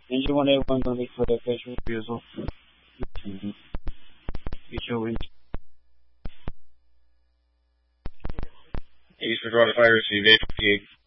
Engine 181 going to be for the official refusal. Future wind. East for Florida Fire, receive 858.